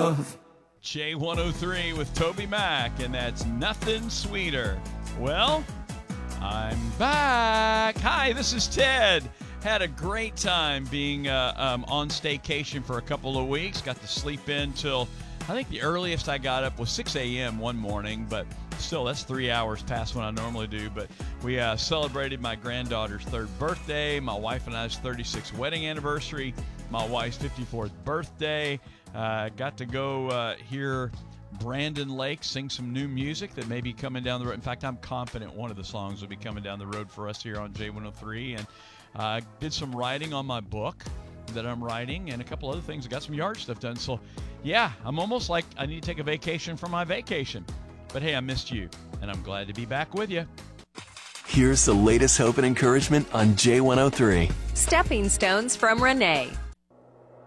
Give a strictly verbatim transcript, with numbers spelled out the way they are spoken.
love. J one oh three with Toby Mac, and that's Nothing Sweeter. Well, I'm back. Hi, this is Ted. Had a great time being uh, um, on staycation for a couple of weeks. Got to sleep in till, I think the earliest I got up was six a.m. one morning, but still, that's three hours past what I normally do. But we uh, celebrated my granddaughter's third birthday, my wife and I's thirty-sixth wedding anniversary, my wife's fifty-fourth birthday. Uh, got to go uh, hear Brandon Lake sing some new music that may be coming down the road. In fact, I'm confident one of the songs will be coming down the road for us here on J one oh three. And uh, did some writing on my book that I'm writing and a couple other things. I got some yard stuff done. So, yeah, I'm almost like I need to take a vacation from my vacation. But, hey, I missed you, and I'm glad to be back with you. Here's the latest hope and encouragement on J one oh three. Stepping Stones from Renee.